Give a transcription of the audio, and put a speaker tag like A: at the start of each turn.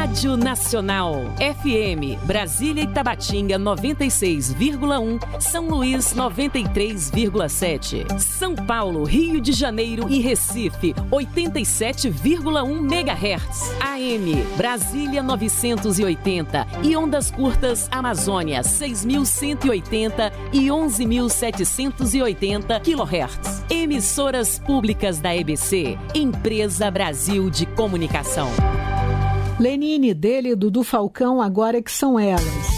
A: Rádio Nacional. FM, Brasília e Tabatinga 96,1, São Luís 93,7. São Paulo, Rio de Janeiro e Recife 87,1 MHz. AM, Brasília 980 e ondas curtas Amazônia 6.180 e 11.780 kHz. Emissoras públicas da EBC, Empresa Brasil de Comunicação.
B: Lenine, dele e Dudu Falcão, agora é que são elas.